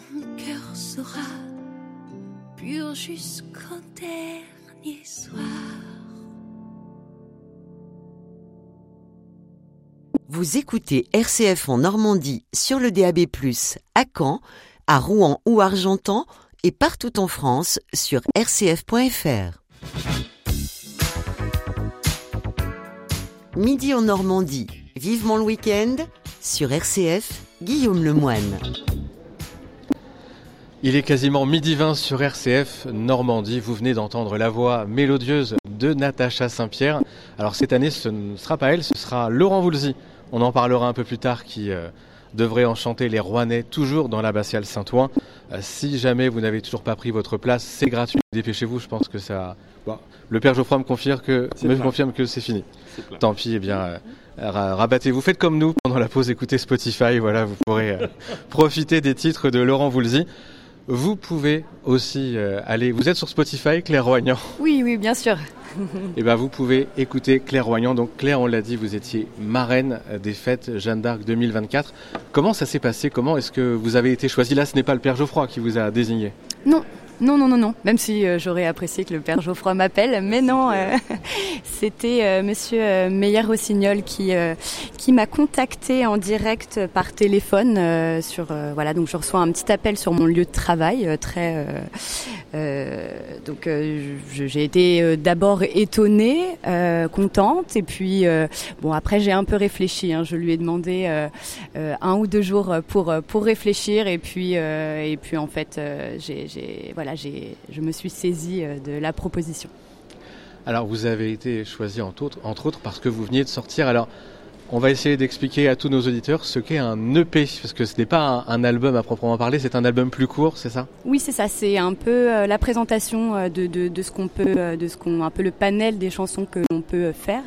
mon cœur sera pur jusqu'au dernier soir. Vous écoutez RCF en Normandie sur le DAB+, à Caen, à Rouen ou Argentan et partout en France sur rcf.fr. Midi en Normandie, vivement le week-end, sur RCF, Guillaume Lemoine. Il est quasiment 12h20 sur RCF Normandie. Vous venez d'entendre la voix mélodieuse de Natacha Saint-Pierre. Alors cette année, ce ne sera pas elle, ce sera Laurent Voulzy. On en parlera un peu plus tard, qui devrait enchanter les Rouennais, toujours dans l'abbatiale Saint-Ouen. Si jamais vous n'avez toujours pas pris votre place, c'est gratuit. Dépêchez-vous, je pense que ça... Bon, le père Geoffroy me confirme que c'est fini. Tant pis, eh bien, rabattez-vous. Faites comme nous, pendant la pause, écoutez Spotify. Voilà, vous pourrez profiter des titres de Laurent Voulzy. Vous pouvez aussi aller... Vous êtes sur Spotify, Claire Roignan? Oui, bien sûr. Et ben vous pouvez écouter Claire Roignan. Donc Claire, on l'a dit, vous étiez marraine des fêtes Jeanne d'Arc 2024. Comment ça s'est passé? Comment est-ce que vous avez été choisie? Là, ce n'est pas le père Geoffroy qui vous a désigné. Non. Même si j'aurais apprécié que le père Geoffroy m'appelle, mais non, c'était Monsieur Meyer-Rossignol qui m'a contacté en direct par téléphone donc je reçois un petit appel sur mon lieu de travail j'ai été d'abord étonnée, contente, et puis après j'ai un peu réfléchi. Je lui ai demandé 1 ou 2 jours pour réfléchir, et puis en fait je me suis saisie de la proposition. Alors vous avez été choisie entre autres parce que vous veniez de sortir. Alors on va essayer d'expliquer à tous nos auditeurs ce qu'est un EP, parce que ce n'est pas un album à proprement parler, c'est un album plus court, c'est ça? Oui, c'est ça, c'est un peu la présentation de ce qu'on peut, un peu le panel des chansons que l'on peut faire.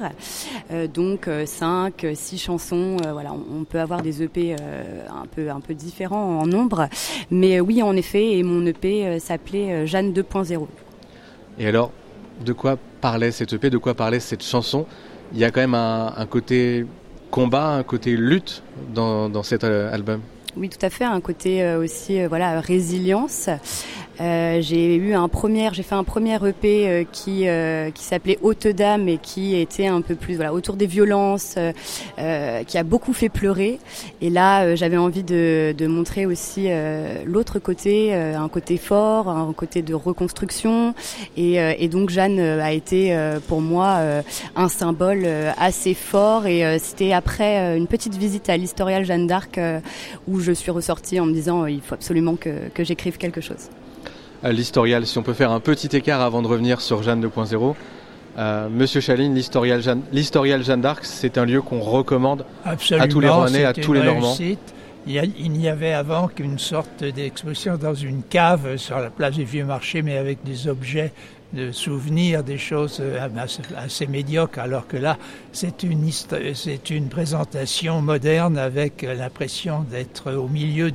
5, 6 chansons, on peut avoir des EP un peu différents en nombre, mais oui, en effet, et mon EP s'appelait Jeanne 2.0. Et alors, de quoi parlait cet EP, de quoi parlait cette chanson? Il y a quand même un côté combat, un côté lutte dans cet album. Oui, tout à fait, un côté aussi résilience. J'ai fait un premier EP qui s'appelait Haute Dame, et qui était un peu plus autour des violences, qui a beaucoup fait pleurer. Et là, j'avais envie de montrer aussi l'autre côté, un côté fort, un côté de reconstruction. Et donc Jeanne a été pour moi un symbole assez fort. Et c'était après une petite visite à l'Historial Jeanne d'Arc où je suis ressortie en me disant il faut absolument que j'écrive quelque chose. L'Historial, si on peut faire un petit écart avant de revenir sur Jeanne 2.0. Monsieur Chaline, l'Historial Jeanne d'Arc, c'est un lieu qu'on recommande absolument, à tous les Rouennais, à tous les Normands. Il n'y avait avant qu'une sorte d'exposition dans une cave sur la place du Vieux-Marché, mais avec des objets de souvenirs, des choses assez médiocres, alors que là, c'est une présentation moderne avec l'impression d'être au milieu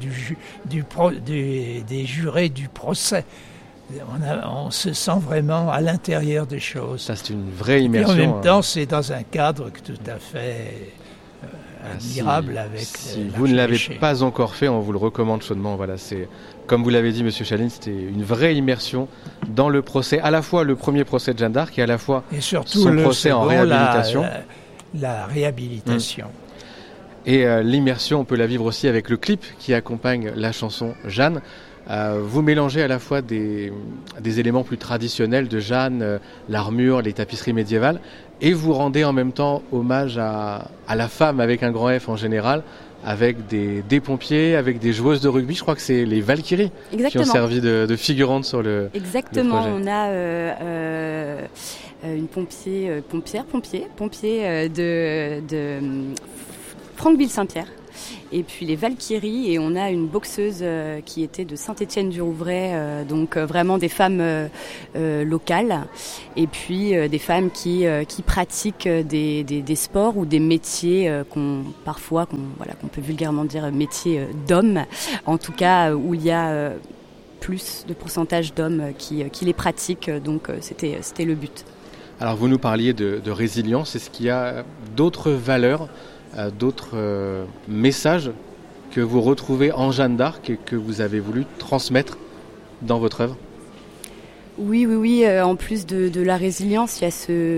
des jurés du procès. On se sent vraiment à l'intérieur des choses. Ça, c'est une vraie immersion. Et en même temps, c'est dans un cadre tout à fait admirable. Si vous ne l'avez pas encore fait, on vous le recommande chaudement. Voilà, c'est, comme vous l'avez dit, Monsieur Chaline, c'était une vraie immersion dans le procès, à la fois le premier procès de Jeanne d'Arc et à la fois et surtout son procès en réhabilitation. La réhabilitation. Et l'immersion, on peut la vivre aussi avec le clip qui accompagne la chanson Jeanne. Vous mélangez à la fois des éléments plus traditionnels de Jeanne, l'armure, les tapisseries médiévales, et vous rendez en même temps hommage à la femme avec un grand F en général, avec des pompiers, avec des joueuses de rugby. Je crois que c'est les Valkyries. Exactement. Qui ont servi de figurantes sur le Exactement, le projet. On a une pompier de Franqueville Saint-Pierre. Et puis les Valkyries, et on a une boxeuse qui était de Saint-Étienne-du-Rouvray, donc vraiment des femmes locales, et puis des femmes qui pratiquent des sports ou des métiers qu'on peut vulgairement dire métiers d'hommes, en tout cas où il y a plus de pourcentage d'hommes qui les pratiquent, donc c'était le but. Alors vous nous parliez de résilience, est-ce qu'il y a d'autres valeurs, d'autres messages que vous retrouvez en Jeanne d'Arc et que vous avez voulu transmettre dans votre œuvre ? Oui. En plus de la résilience, il y a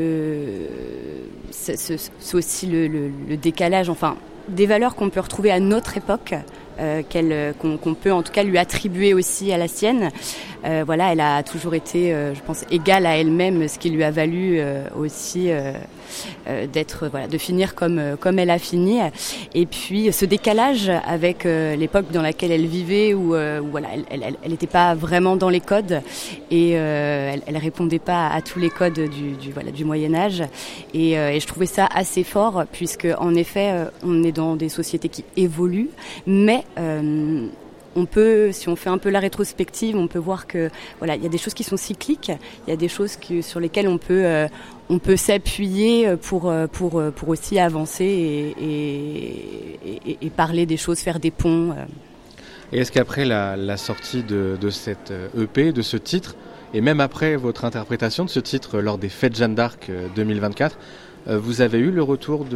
c'est aussi le décalage, enfin, des valeurs qu'on peut retrouver à notre époque, qu'on peut en tout cas lui attribuer aussi à la sienne. Elle a toujours été, je pense, égale à elle-même, ce qui lui a valu aussi de finir comme elle a fini. Et puis ce décalage avec l'époque dans laquelle elle vivait, où elle n'était pas vraiment dans les codes et elle répondait pas à tous les codes du Moyen Âge. Et je trouvais ça assez fort, puisque en effet, on est dans des sociétés qui évoluent, mais on peut, si on fait un peu la rétrospective, on peut voir que il y a des choses qui sont cycliques, il y a des choses sur lesquelles on peut s'appuyer pour aussi avancer et parler des choses, faire des ponts. Et est-ce qu'après la sortie de cette EP, de ce titre, et même après votre interprétation de ce titre lors des Fêtes Jeanne d'Arc 2024, vous avez eu le retour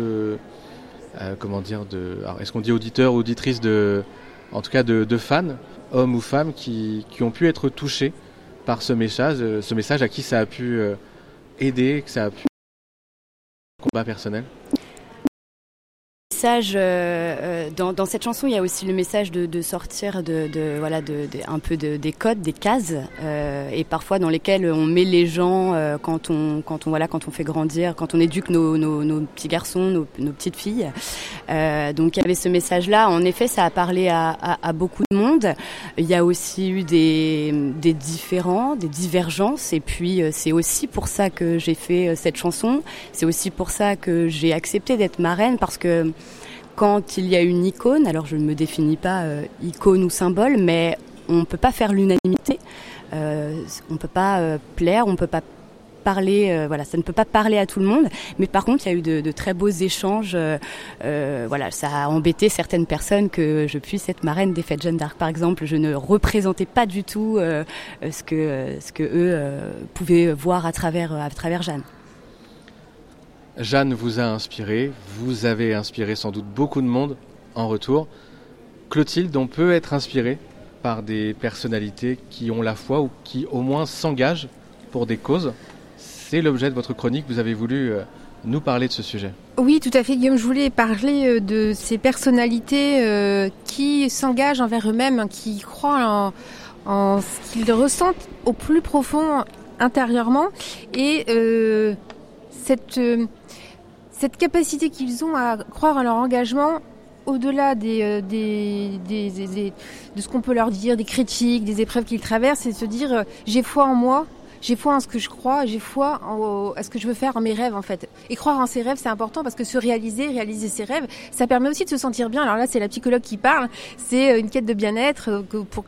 alors est-ce qu'on dit auditeurs ou auditrices en tout cas de fans, hommes ou femmes, qui ont pu être touchés par ce message à qui ça a pu aider, que ça a pu combat personnel? Dans cette chanson, il y a aussi le message de sortir un peu des codes, des cases, et parfois dans lesquelles on met les gens quand on fait grandir, quand on éduque nos petits garçons, nos petites filles. Donc il y avait ce message-là. En effet, ça a parlé à beaucoup de monde. Il y a aussi eu des différends, des divergences, et puis c'est aussi pour ça que j'ai fait cette chanson. C'est aussi pour ça que j'ai accepté d'être marraine, parce que quand il y a une icône, alors je ne me définis pas icône ou symbole, mais on ne peut pas faire l'unanimité, on ne peut pas plaire, on ne peut pas parler, ça ne peut pas parler à tout le monde, mais par contre il y a eu de très beaux échanges, ça a embêté certaines personnes que je puisse être marraine des Fêtes Jeanne d'Arc par exemple. Je ne représentais pas du tout ce que eux pouvaient voir à travers Jeanne. Jeanne vous a inspiré, vous avez inspiré sans doute beaucoup de monde en retour. Clotilde, on peut être inspiré par des personnalités qui ont la foi ou qui au moins s'engagent pour des causes. C'est l'objet de votre chronique, vous avez voulu nous parler de ce sujet. Oui, tout à fait, Guillaume. Je voulais parler de ces personnalités qui s'engagent envers eux-mêmes, qui croient en ce qu'ils ressentent au plus profond intérieurement, et cette capacité qu'ils ont à croire en leur engagement au-delà de ce qu'on peut leur dire, des critiques, des épreuves qu'ils traversent, c'est de se dire j'ai foi en moi, j'ai foi en ce que je crois, j'ai foi à ce que je veux faire, en mes rêves en fait. Et croire en ses rêves, c'est important, parce que réaliser ses rêves, ça permet aussi de se sentir bien. Alors là, c'est la psychologue qui parle, c'est une quête de bien-être pour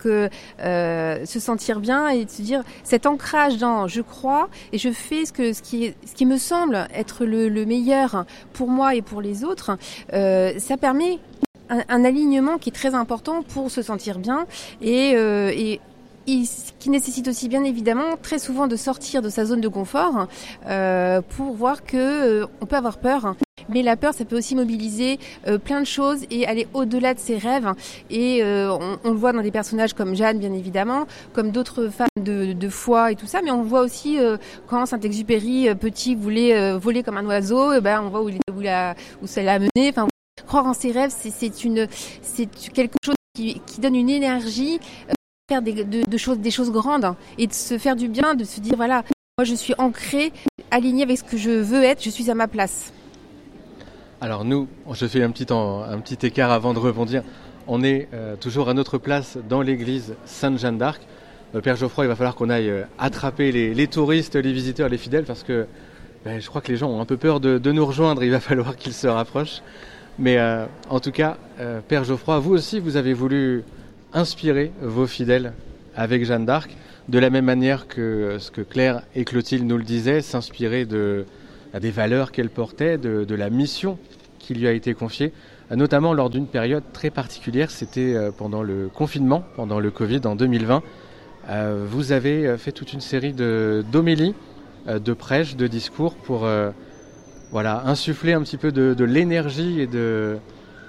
se sentir bien et de se dire cet ancrage dans je crois et je fais ce qui me semble être le meilleur pour moi et pour les autres. Ça permet un alignement qui est très important pour se sentir bien et qui nécessite aussi bien évidemment très souvent de sortir de sa zone de confort pour voir que on peut avoir peur, mais la peur ça peut aussi mobiliser plein de choses et aller au-delà de ses rêves, et on le voit dans des personnages comme Jeanne bien évidemment, comme d'autres femmes de foi et tout ça, mais on voit aussi quand Saint-Exupéry petit voulait voler comme un oiseau, on voit où ça l'a mené. Enfin, croire en ses rêves, c'est quelque chose qui donne une énergie, faire des choses grandes et de se faire du bien, de se dire voilà, moi je suis ancrée, alignée avec ce que je veux être, je suis à ma place. Alors nous, je fais un petit écart avant de rebondir. On est toujours à notre place dans l'église Sainte-Jeanne d'Arc. Père Geoffroy, il va falloir qu'on aille attraper les touristes, les visiteurs, les fidèles, parce que je crois que les gens ont un peu peur de nous rejoindre, il va falloir qu'ils se rapprochent. Mais en tout cas, Père Geoffroy, vous aussi, vous avez voulu inspirer vos fidèles avec Jeanne d'Arc, de la même manière que ce que Claire et Clotilde nous le disaient, s'inspirer des valeurs qu'elle portait, de la mission qui lui a été confiée, notamment lors d'une période très particulière, c'était pendant le confinement, pendant le Covid en 2020. Vous avez fait toute une série d'homélies, de prêches, de discours pour insuffler un petit peu de l'énergie et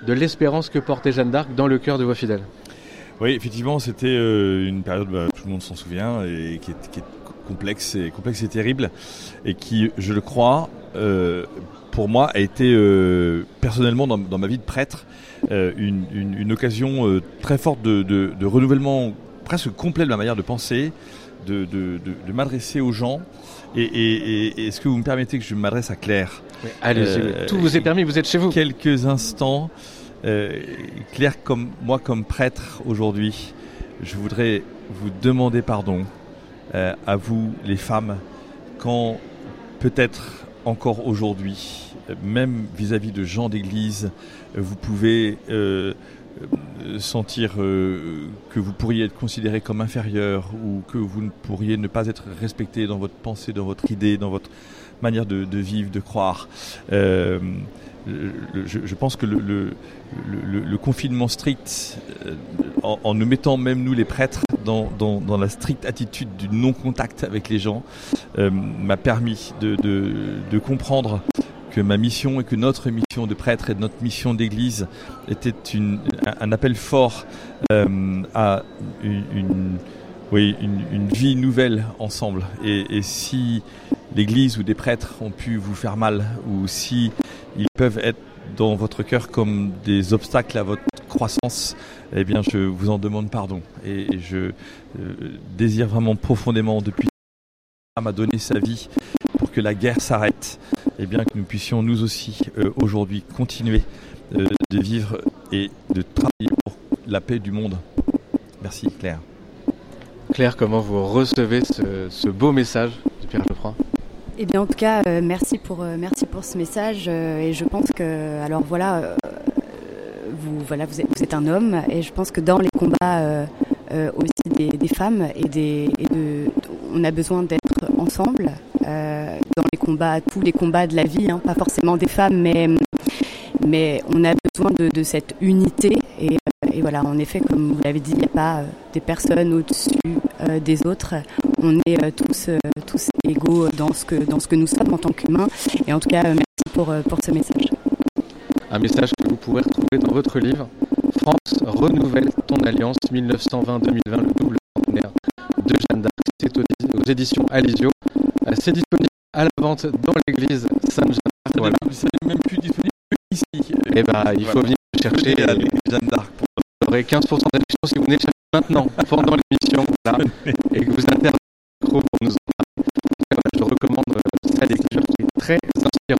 de l'espérance que portait Jeanne d'Arc dans le cœur de vos fidèles. Oui, effectivement, c'était une période, tout le monde s'en souvient, et qui est complexe et terrible, et qui, je le crois, pour moi, a été personnellement dans ma vie de prêtre une occasion très forte de renouvellement presque complet de ma manière de penser, de m'adresser aux gens. Et est-ce que vous me permettez que je m'adresse à Claire ? Oui, allez, tout vous est permis, vous êtes chez vous. Quelques instants. Claire, comme moi, comme prêtre aujourd'hui, je voudrais vous demander pardon à vous, les femmes, quand peut-être encore aujourd'hui, même vis-à-vis de gens d'église, vous pouvez sentir que vous pourriez être considéré comme inférieur, ou que vous ne pourriez ne pas être respecté dans votre pensée, dans votre idée, dans votre manière de vivre, de croire. Je pense que le confinement strict, en nous mettant même nous les prêtres dans la stricte attitude du non-contact avec les gens, m'a permis de comprendre que ma mission et que notre mission de prêtre et notre mission d'église était un appel fort à une vie nouvelle ensemble. Et si l'église ou des prêtres ont pu vous faire mal, ou si ils peuvent être dans votre cœur comme des obstacles à votre croissance, eh bien je vous en demande pardon. Et je désire vraiment profondément, depuis qu'Abraham a donné sa vie pour que la guerre s'arrête, eh bien que nous puissions nous aussi aujourd'hui continuer de vivre et de travailler pour la paix du monde. Merci Claire. Claire, comment vous recevez ce beau message du Père Geoffroy ? Eh bien, en tout cas, merci pour ce message. Et je pense que, alors voilà, vous êtes un homme, et je pense que dans les combats aussi des femmes on a besoin d'être ensemble dans les combats, tous les combats de la vie, hein, pas forcément des femmes, mais on a besoin de cette unité. Et voilà, en effet, comme vous l'avez dit, il n'y a pas des personnes au-dessus des autres. On est tous égaux dans ce que nous sommes en tant qu'humains. Et en tout cas, merci pour ce message. Un message que vous pourrez retrouver dans votre livre « France, renouvelle ton alliance 1920-2020, le double centenaire de Jeanne d'Arc ». C'est aux éditions Alizio. C'est disponible à la vente dans l'église Sainte-Jeanne d'Arc. Voilà. C'est même plus disponible ici. Eh ben, il faut venir chercher Jeanne d'Arc. Vous aurez 15% de réduction si vous venez chercher maintenant, pendant l'émission, voilà, et que vous intervenez pour nous en parler. Je recommande cette lecture qui est très